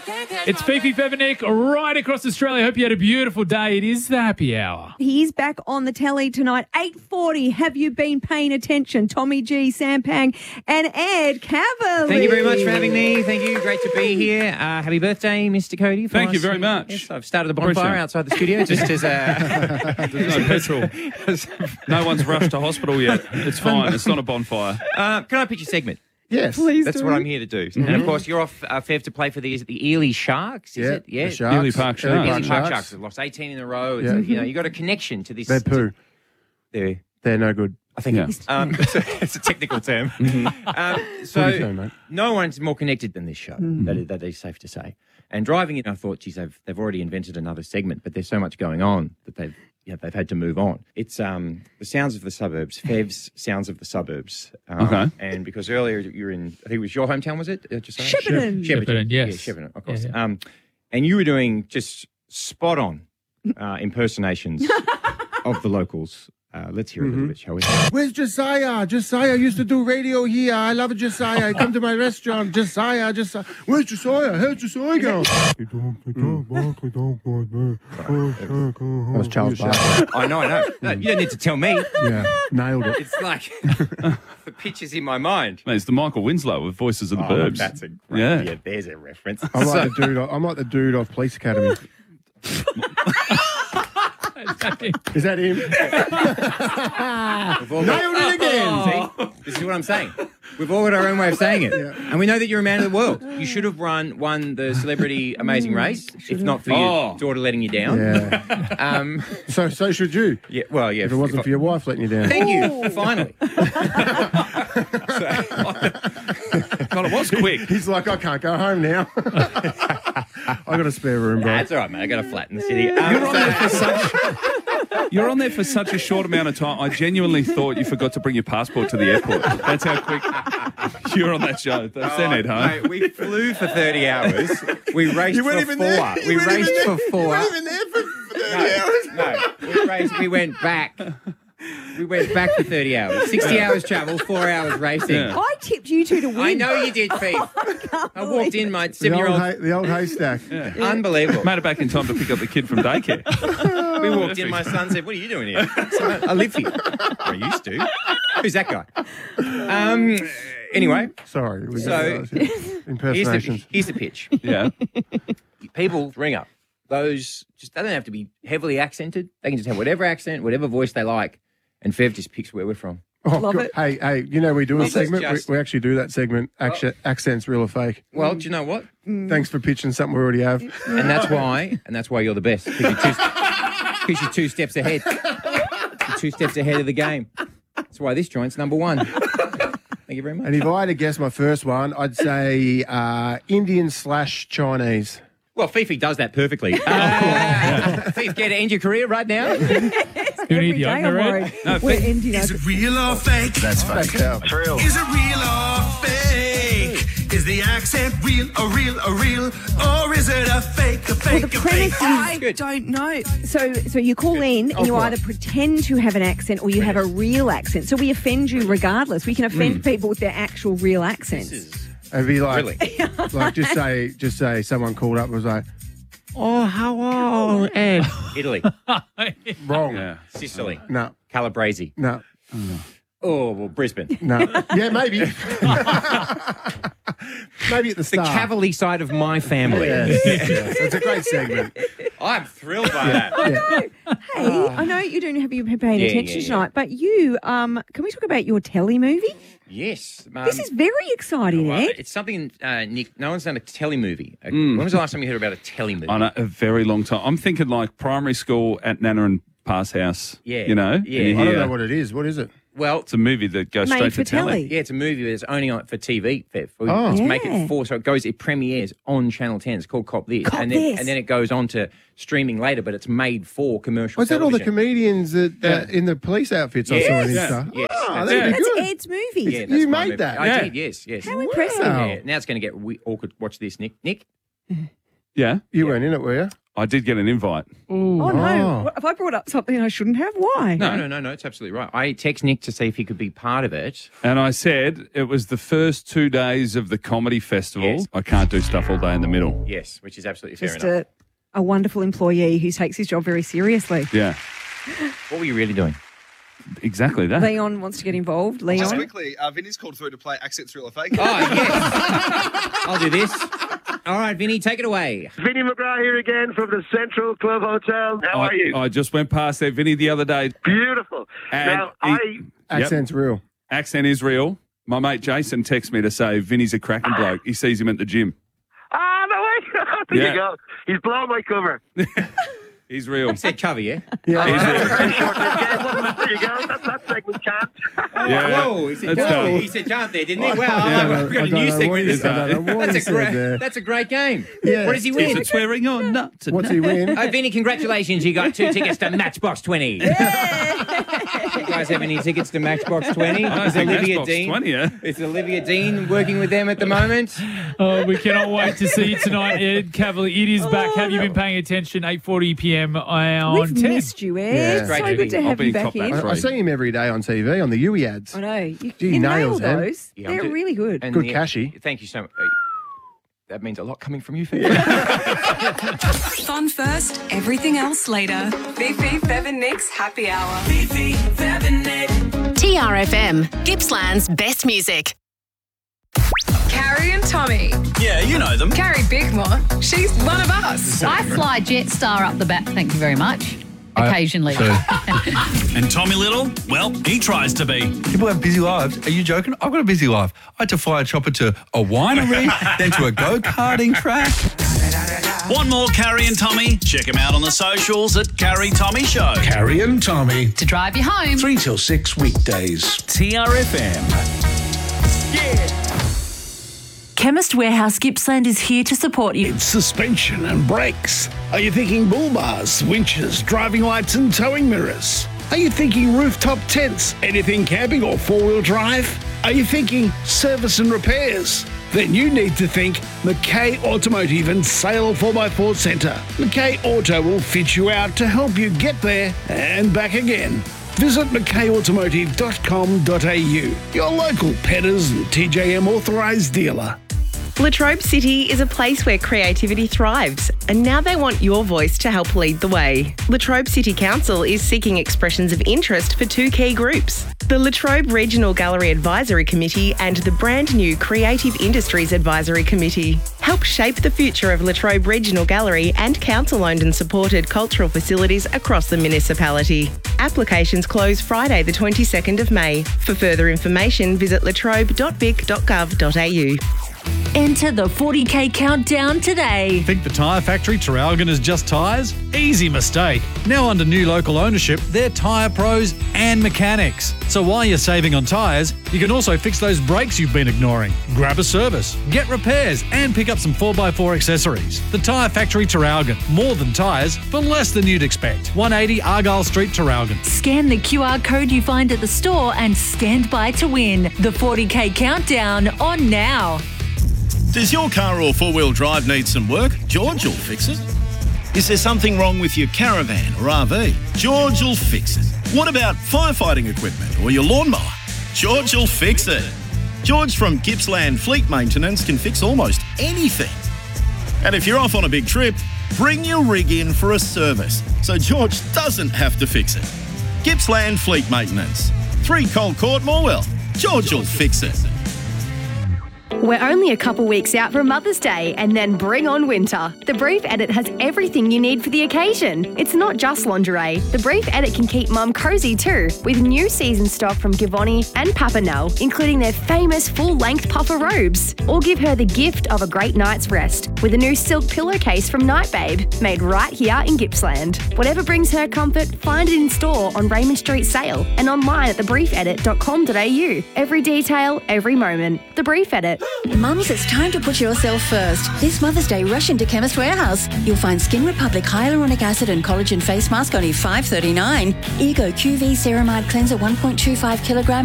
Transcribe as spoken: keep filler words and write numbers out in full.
It's Fifi Fevenik right across Australia. Hope you had a beautiful day. It is the happy hour. He's back on the telly tonight, eight forty. Have you been paying attention? Tommy G, Sam Pang and Ed Cavalier. Thank you very much for having me. Thank you. Great to be here. Uh, happy birthday, Mister Cody. Thank us. you very much. Yes, I've started a bonfire Appreciate it. outside the studio just as a... There's no petrol. No one's rushed to hospital yet. It's fine. It's not a bonfire. Uh, can I pitch a segment? Yes. Please That's do. what I'm here to do. Mm-hmm. And, of course, you're off, uh, Fev, to play for the, is it the Ely Sharks, is Yeah, it? Yeah. the Sharks. Ely Park Sharks. Ely Ely Park Park Sharks. Sharks have lost eighteen in a row. It's Yeah. a, you know, you got a connection to this. They're poo. They're, They're no good. I think Yeah. it is. Um, it's, a, it's a technical term. um, What do you so say, mate? no one's more connected than this show. That, is, that is safe to say. And driving in, I thought, geez, they've, they've already invented another segment, but there's so much going on that they've yeah, they've had to move on. It's um, the sounds of the suburbs, Fev's Sounds of the Suburbs. Um, Okay. And because earlier you were in, I think it was your hometown, was it? Uh, just say? Shepparton. Shepparton, yes. Yeah, Shepparton, of course. Yeah, yeah. Um, and you were doing just spot on uh, impersonations of the locals. Uh, let's hear a little bit, shall we? Where's Josiah? Josiah used to do radio here. I love Josiah. Come to my restaurant. Josiah, Josiah. Where's Josiah? How's Josiah go? That was Charles Barkley. I know, I know. No, you don't need to tell me. Yeah, nailed it. It's like the picture's in my mind. Mate, it's the Michael Winslow with Voices of the Oh, Burbs. that's a great, Yeah. yeah. There's a reference. I'm So- like the dude. I'm like the dude off Police Academy. Is that him? We've all Nailed it again. See, this is what I'm saying. We've all got our own way of saying it. And we know that you're a man of the world. You should have run won the Celebrity Amazing Race, if not for your Oh. daughter letting you down. Yeah. Um, So so should you. yeah, well, yeah. If it wasn't for your wife letting you down. Thank you, finally. God, it was quick. He's like, I can't go home now. I got a spare room, bro. That's all right, mate. I got a flat in the city. Um, You're on there for such. You're on there for such a short amount of time. I genuinely thought you forgot to bring your passport to the airport. That's how quick you were on that show. That's their need, huh? Mate, we flew for thirty hours. We raced You weren't for even four. there. You We weren't raced even for there. four. You weren't even there for, for thirty hours. No, we raced. We went back. We went back for thirty hours. sixty hours travel, four hours racing. Yeah. I tipped you two to win. I know you did, Pete. I walked in, my The old, seven-year-old. hay, the old haystack. Unbelievable. Made it back in time to pick up the kid from daycare. We walked in, my son said, "What are you doing here?" So, I live here. I used to. Who's that guy? Um. Anyway, Sorry. We So- got those here's the, impersonations. here's the pitch. Yeah. People ring up. Those just they don't have to be heavily accented. They can just have whatever accent, whatever voice they like. And Fev just picks where we're from. Oh, Love God. it. Hey, hey, you know we do a This is segment. just- We, we actually do that segment. Acc- Accents, real or fake. Well, do you know what? Thanks for pitching something we already have. And that's why, and that's why you're the best. Because you're two, because you're two steps ahead. You're two steps ahead of the game. That's why this joint's number one. Thank you very much. And if I had to guess my first one, I'd say uh, Indian slash Chinese. Well, Fifi does that perfectly. Uh, Fifi, get to end your career right now. You Every need day the I'm opener, worried. right? No, We're Fe- ending Is up. it real or fake? That's fake. That's real. Is it real or fake? Is the accent real or real or real? Or is it a fake, a fake, the a premise fake? is- I Good. don't know. So, so you call in and you Oh, either pretend to have an accent or you have a real accent. So we offend you regardless. We can offend people with their actual real accents. It'd be like, Really? like just say, just say someone called up and was like, Oh, how are Ed? Italy, wrong. Yeah. Sicily, No, Calabrese. no, Oh, well, Brisbane. no. Yeah, maybe. Maybe at the The start. Cavalier side of my family. Yes, yes. It's a great segment. I'm thrilled by that. Hey, I know you don't have you paying Yeah, attention yeah, yeah. tonight, but you, um, can we talk about your telly movie? Yes. Um, This is very exciting, well, Ed. it's something, uh, Nick, no one's done a telly movie. Uh, When was the last time you heard about a telly movie? On a, a very long time. I'm thinking like primary school at Nana and Pa's house. Yeah, You know? yeah. And you I don't hear- know what it is. What is it? Well, It's a movie that goes Made straight for to telly. telly. yeah, it's a movie that's only on for T V. Fev. We Oh. just make Yeah. it for, so it goes, it premieres on Channel ten. It's called Cop This. Cop and then, This. And then it goes on to streaming later, but it's made for commercial Was that all the television. comedians that uh, in the police outfits I saw Yes. and Yeah. stuff? Yes. Oh, That's that'd it. be That's good. Ed's movie. Yeah, that's You my made movie. that? I Yeah. did, yes, yes. How impressive. Wow. Yeah, now it's going to get we- awkward. Watch this, Nick. Nick? Yeah. You weren't in it, were you? I did get an invite. Oh, no. Oh. What- Have I brought up something I shouldn't have? Why? No, no, no, no. It's absolutely right. I text Nick to see if he could be part of it. And I said it was the first two days of the comedy festival. Yes. I can't do stuff all day in the middle. Yes, which is absolutely fair Just enough. a, a wonderful employee who takes his job very seriously. Yeah, What were you really doing? exactly that. Leon wants to get involved. Just Leon? quickly, uh, Vinny's called through to play Accent Thriller Fake. Oh, yes. I'll do this. All right, Vinny, take it away. Vinny McGrath here again from the Central Club Hotel. How I, are you? I just went past there, Vinny, the other day. Beautiful. And now, he- I Accent's real. Accent is real. My mate Jason texts me to say Vinny's a cracking bloke. He sees him at the gym. ah no way. there Yeah. you go. He's blown my cover. He's real. Said cover, yeah? Yeah. He's real. Very short. Yeah, there you go. That's that segment can't. Yeah. Whoa, he said, That's whoa, done. he said can't there, didn't he? Wow, Yeah, we've got I a don't new know segment what he this said. I time. don't know what That's he a said great, there. that's a great game. Yeah. What does he Is win? it swearing or not? What's he win? Oh, Vinny, congratulations. You got two tickets to Matchbox twenty. You guys have any tickets to Matchbox twenty? I don't Is think Olivia Matchbox Dean? twenty, yeah. Is Olivia Dean working with them at the moment? Oh, we cannot wait to see you tonight, Ed Cavalier. It is back. Have you been paying attention? eight forty p.m. on We've ten. missed you, Ed. Yeah. Great So movie. good to I'll have be you in back Cop Back in. Three. I see him every day on T V, on the U E ads. I know. You, Gee, you nails, nail Ed. those. Yeah, I'm They're do- really good. And Good the- cashy. Thank you so much. That means a lot coming from you, Fee. Fun first, everything else later. Fifi, Fev and Nick's Happy Hour. Fifi, Fev and Nick. T R F M, Gippsland's best music. Carrie and Tommy. Yeah, you know them. Carrie Bickmore, she's one of us. I fly Jetstar up the back, thank you very much. Occasionally. And Tommy Little, well, he tries to be. People have busy lives. Are you joking? I've got a busy life. I had to fly a chopper to a winery, then to a go-karting track. Want more Carrie and Tommy? Check him out on the socials at Carrie Tommy Show. Carrie and Tommy, To drive you home. three till six weekdays. T R F M. Chemist Warehouse Gippsland is here to support you. It's suspension and brakes. Are you thinking bull bars, winches, driving lights and towing mirrors? Are you thinking rooftop tents, anything camping or four-wheel drive? Are you thinking service and repairs? Then you need to think McKay Automotive and Sale four by four Centre. McKay Auto will fit you out to help you get there and back again. Visit mckay automotive dot com dot a u, your local Petters and T J M authorised dealer. Latrobe City is a place where creativity thrives, and now they want your voice to help lead the way. Latrobe City Council is seeking expressions of interest for two key groups: the Latrobe Regional Gallery Advisory Committee and the brand new Creative Industries Advisory Committee. Help shape the future of Latrobe Regional Gallery and council-owned and supported cultural facilities across the municipality. Applications close Friday the twenty-second of May. For further information, visit latrobe dot vic dot gov dot a u. Enter the forty K countdown today. Think the Tyre Factory Traralgon is just tyres? Easy mistake. Now under new local ownership, they're tyre pros and mechanics. So while you're saving on tyres, you can also fix those brakes you've been ignoring. Grab a service, get repairs, and pick up some four by four accessories. The Tyre Factory Traralgon. More than tyres, for less than you'd expect. one eighty Argyle Street, Traralgon. Scan the Q R code you find at the store and stand by to win. The forty K countdown on now. Does your car or four-wheel drive need some work? George will fix it. Is there something wrong with your caravan or R V? George will fix it. What about firefighting equipment or your lawnmower? George will fix it. George from Gippsland Fleet Maintenance can fix almost anything. And if you're off on a big trip, bring your rig in for a service so George doesn't have to fix it. Gippsland Fleet Maintenance. three Cold Court, Morwell. George will fix it. We're only a couple weeks out from Mother's Day, and then bring on winter. The Brief Edit has everything you need for the occasion. It's not just lingerie. The Brief Edit can keep mum cozy too, with new season stock from Givoni and Papinel, including their famous full-length puffer robes. Or give her the gift of a great night's rest with a new silk pillowcase from Night Babe, made right here in Gippsland. Whatever brings her comfort, find it in store on Raymond Street Sale and online at the brief edit dot com dot a u. Every detail, every moment. The Brief Edit. Mums, it's time to put yourself first. This Mother's Day, rush into Chemist Warehouse. You'll find Skin Republic Hyaluronic Acid and Collagen Face Mask only five dollars thirty-nine. Ego Q V Ceramide Cleanser one point two five kilogram